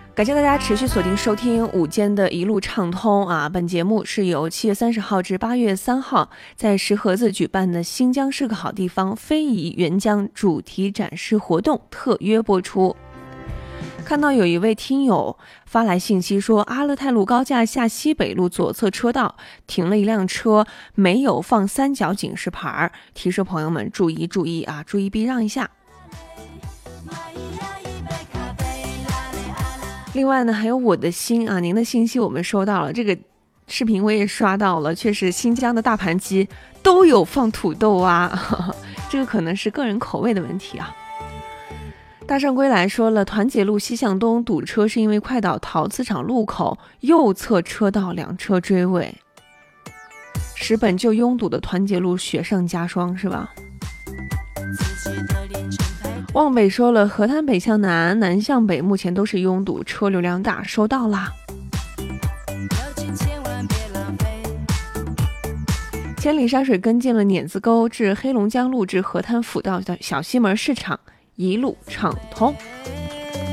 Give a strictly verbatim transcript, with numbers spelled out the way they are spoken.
感谢大家持续锁定收听午间的一路畅通啊！本节目是由七月三十号至八月三号在石河子举办的新疆是个好地方非遗援疆主题展示活动特约播出。看到有一位听友发来信息说，阿勒泰路高架下西北路左侧车道停了一辆车，没有放三角警示牌，提示朋友们注意注意啊，注意避让一下。另外呢，还有我的心啊，您的信息我们收到了，这个视频我也刷到了，确实新疆的大盘鸡都有放土豆啊，呵呵，这个可能是个人口味的问题啊。大圣归来说了，团结路西向东堵车是因为快到陶瓷厂路口右侧车道两车追尾，使本就拥堵的团结路雪上加霜是吧？望北说了，河滩北向南，南向北目前都是拥堵，车流量大，收到啦。千里沙水跟进了碾子沟至黑龙江路至河滩辅道的小西门市场，一路畅通。